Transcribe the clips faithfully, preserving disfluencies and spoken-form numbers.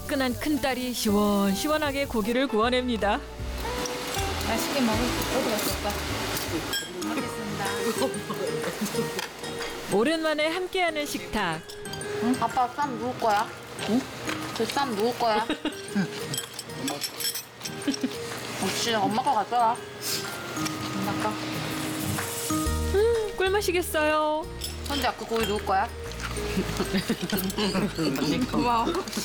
화끈한 큰딸이 시원시원하게 고기를 구워냅니다. 맛있게 먹을 어디 갔어 오빠? 먹겠습니다. 오랜만에 함께하는 식탁. 응? 아빠 쌈 누울 거야? 응? 저 쌈 누울 거야? 역시 엄마 거 가져와. 엄마 거. 음, 꿀맛이겠어요. 현재 아까 고기 누울 거야? 고마워.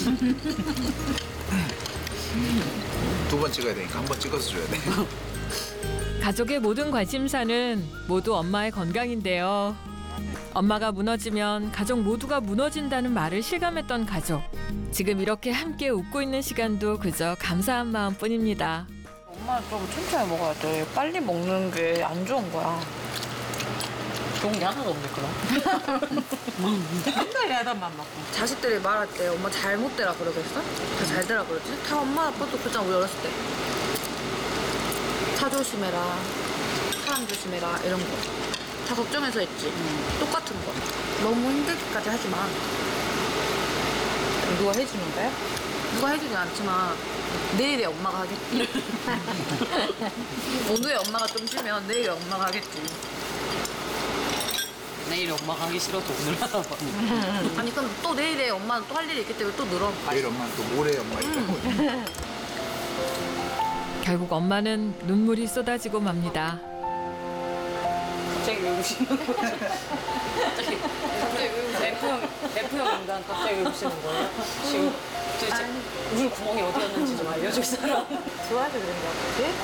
두 번 찍어야 되니까 한 번 찍어서 줘야 돼. 가족의 모든 관심사는 모두 엄마의 건강인데요. 엄마가 무너지면 가족 모두가 무너진다는 말을 실감했던 가족. 지금 이렇게 함께 웃고 있는 시간도 그저 감사한 마음뿐입니다. 엄마 좀 천천히 먹어야 돼. 빨리 먹는 게 안 좋은 거야. 좋은 게 하나도 없네 그럼. 맨날 야단만 맞고. 자식들이 말할 때 엄마 잘못되라 그러겠어? 다 잘 되라 그러지? 다 엄마 아빠도 그랬잖아 우리 어렸을 때. 차 조심해라, 사람 조심해라 이런 거. 다 걱정해서 했지. 똑같은 거. 너무 힘들기까지 하지 마. 누가 해주는 거야? 누가 해주진 않지만 내일에 엄마가 하겠지. 오늘의 엄마가 좀 쉬면 내일에 엄마가 하겠지. 내일 엄마가 하기 싫어도 오늘 하나 봐. 아니 그럼 또 내일에 엄마는 또 할 일이 있기 때문에 또 늘어. 내일 엄마는 또 모레 엄마 있다고. 결국 엄마는 눈물이 쏟아지고 맙니다. 갑자기 왜 우시는 거예요? 갑자기 갑자기 왜 우세요? F형 F형 인간 갑자기 왜 우시는 거예요? 지금 도대체 물 구멍이 어디였는지 좀 알려줄 사람. 좋아서 그런 거 같지?